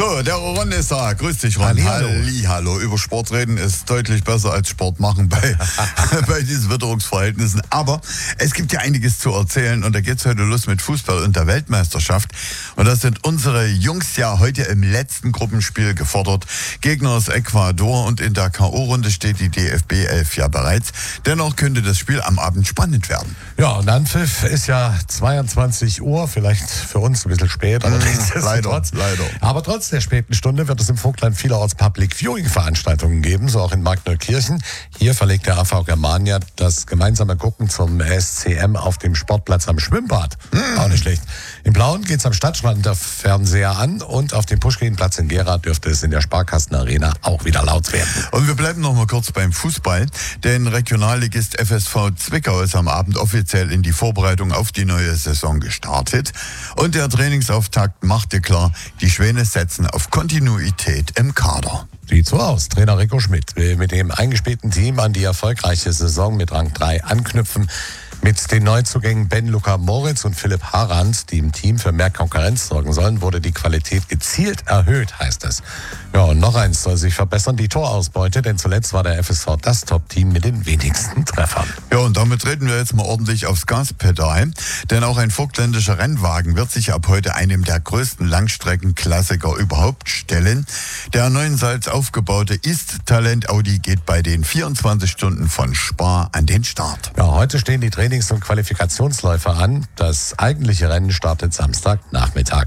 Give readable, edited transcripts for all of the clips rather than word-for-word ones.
So, der Ron ist da. Grüß dich, Ron. Hallo. Über Sport reden ist deutlich besser als Sport machen bei diesen Witterungsverhältnissen. Aber es gibt ja einiges zu erzählen und da geht's heute los mit Fußball und der Weltmeisterschaft. Und das sind unsere Jungs ja heute im letzten Gruppenspiel gefordert. Gegner ist Ecuador und in der K.O.-Runde steht die DFB 11 ja bereits. Dennoch könnte das Spiel am Abend spannend werden. Ja, und Anpfiff ist ja 22 Uhr, vielleicht für uns ein bisschen spät. Leider. Aber trotz der späten Stunde wird es im Vogtland vielerorts Public Viewing Veranstaltungen geben, so auch in Markneukirchen. Hier verlegt der AV Germania das gemeinsame Gucken zum SCM auf dem Sportplatz am Schwimmbad. Auch nicht schlecht. Im Blauen geht's am Stadtstrand der Fernseher an und auf dem Puschkinplatz in Gera dürfte es in der Sparkassenarena auch wieder laut werden. Und wir bleiben noch mal kurz beim Fußball, denn Regionalligist FSV Zwickau ist am Abend offiziell in die Vorbereitung auf die neue Saison gestartet. Und der Trainingsauftakt machte klar, die Schwäne setzen auf Kontinuität im Kader. Sieht so aus. Trainer Rico Schmidt will mit dem eingespielten Team an die erfolgreiche Saison mit Rang 3 anknüpfen. Mit den Neuzugängen Ben-Luca Moritz und Philipp Harand, die im Team für mehr Konkurrenz sorgen sollen, wurde die Qualität gezielt erhöht, heißt es. Ja, und noch eins soll sich verbessern, die Torausbeute, denn zuletzt war der FSV das Top-Team mit den wenigsten Treffern. Ja, und damit treten wir jetzt mal ordentlich aufs Gaspedal, denn auch ein vogtländischer Rennwagen wird sich ab heute einem der größten Langstreckenklassiker überhaupt stellen. Der 9 Salz aufgebaute Ist-Talent Audi geht bei den 24 Stunden von Spa an den Start. Ja, heute stehen die Trainings- und Qualifikationsläufe an. Das eigentliche Rennen startet Samstagnachmittag.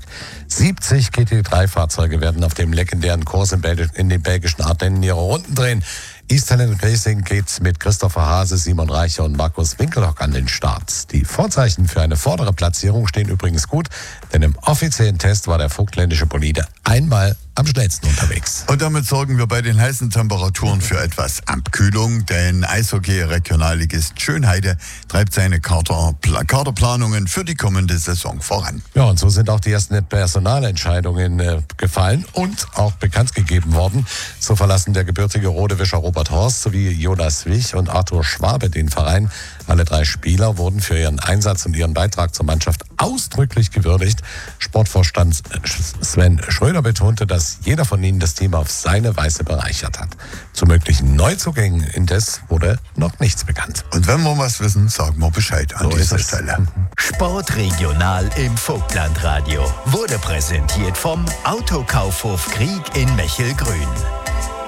70 GT3-Fahrzeuge werden auf dem legendären Kurs in den belgischen Ardennen ihre Runden drehen. East Talent Racing geht mit Christopher Hase, Simon Reicher und Markus Winkelhock an den Start. Die Vorzeichen für eine vordere Platzierung stehen übrigens gut, denn im offiziellen Test war der vogtländische Bolide einmal am schnellsten unterwegs. Und damit sorgen wir bei den heißen Temperaturen für etwas Abkühlung, denn Eishockey-Regionalligist Schönheide treibt seine Kaderplanungen für die kommende Saison voran. Ja, und so sind auch die ersten Personalentscheidungen gefallen und auch bekannt gegeben worden. So verlassen der gebürtige Rodewischer Robert Horst sowie Jonas Wich und Arthur Schwabe den Verein. Alle 3 Spieler wurden für ihren Einsatz und ihren Beitrag zur Mannschaft ausdrücklich gewürdigt. Sportvorstand Sven Schröder betonte, dass jeder von ihnen das Team auf seine Weise bereichert hat. Zu möglichen Neuzugängen indes wurde noch nichts bekannt. Und wenn wir was wissen, sagen wir Bescheid an dieser Stelle. Sportregional im Vogtlandradio wurde präsentiert vom Autokaufhof Krieg in Mechelgrün.